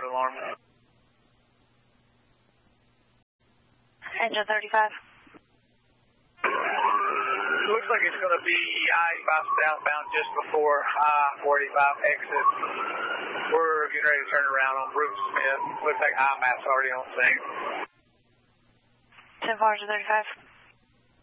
road alarm. Engine 35. Looks like it's going to be I-85 southbound just before I-45 exit. We're getting ready to turn around on Bruce Smith. Looks like IMAP's already on scene. 10-4, 35.